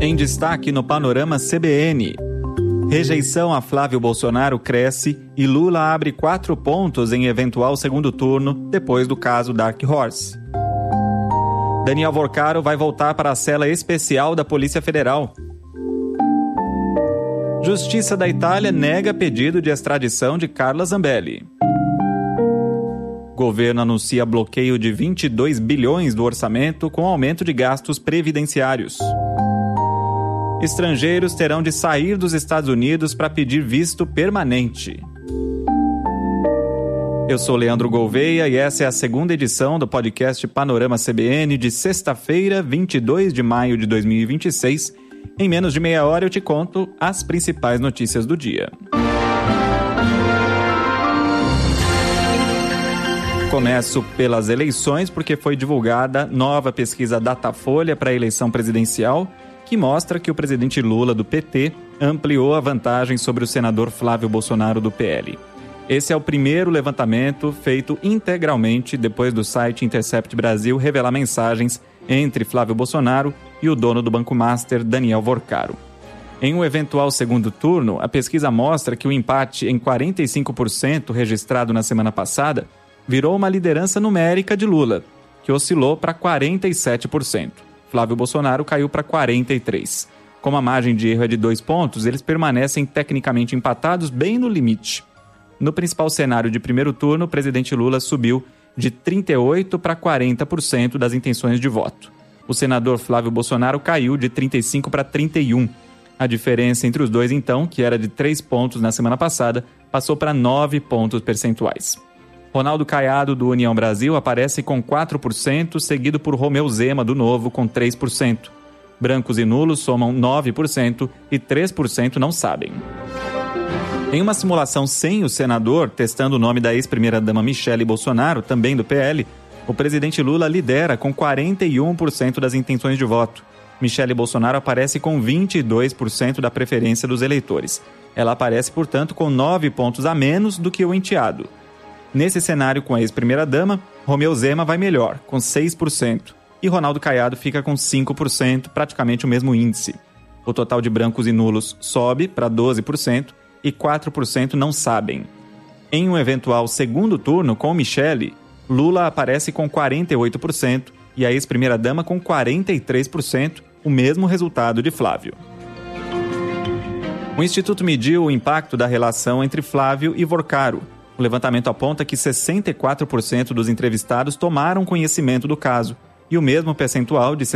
Em destaque no Panorama CBN. Rejeição a Flávio Bolsonaro cresce e Lula abre 4 pontos em eventual segundo turno depois do caso Dark Horse. Daniel Vorcaro vai voltar para a cela especial da Polícia Federal. Justiça da Itália nega pedido de extradição de Carla Zambelli. Governo anuncia bloqueio de 22 bilhões do orçamento com aumento de gastos previdenciários. Estrangeiros terão de sair dos Estados Unidos para pedir visto permanente. Eu sou Leandro Gouveia e essa é a segunda edição do podcast Panorama CBN de sexta-feira, 22 de maio de 2026. Em menos de meia hora eu te conto as principais notícias do dia. Começo pelas eleições porque foi divulgada nova pesquisa Datafolha para a eleição presidencial que mostra que o presidente Lula do PT ampliou a vantagem sobre o senador Flávio Bolsonaro do PL. Esse é o primeiro levantamento feito integralmente depois do site Intercept Brasil revelar mensagens entre Flávio Bolsonaro e o dono do Banco Master, Daniel Vorcaro. Em um eventual segundo turno, a pesquisa mostra que o empate em 45% registrado na semana passada virou uma liderança numérica de Lula, que oscilou para 47%. Flávio Bolsonaro caiu para 43%. Como a margem de erro é de 2 pontos, eles permanecem tecnicamente empatados bem no limite. No principal cenário de primeiro turno, o presidente Lula subiu de 38% para 40% das intenções de voto. O senador Flávio Bolsonaro caiu de 35% para 31%. A diferença entre os dois, então, que era de 3 pontos na semana passada, passou para 9 pontos percentuais. Ronaldo Caiado, do União Brasil, aparece com 4%, seguido por Romeu Zema, do Novo, com 3%. Brancos e nulos somam 9% e 3% não sabem. Em uma simulação sem o senador, testando o nome da ex-primeira-dama Michele Bolsonaro, também do PL, o presidente Lula lidera com 41% das intenções de voto. Michele Bolsonaro aparece com 22% da preferência dos eleitores. Ela aparece, portanto, com 9 pontos a menos do que o enteado. Nesse cenário com a ex-primeira-dama, Romeu Zema vai melhor, com 6%, e Ronaldo Caiado fica com 5%, praticamente o mesmo índice. O total de brancos e nulos sobe para 12% e 4% não sabem. Em um eventual segundo turno com Michele, Lula aparece com 48% e a ex-primeira-dama com 43%, o mesmo resultado de Flávio. O Instituto mediu o impacto da relação entre Flávio e Vorcaro. O levantamento aponta que 64% dos entrevistados tomaram conhecimento do caso, e o mesmo percentual de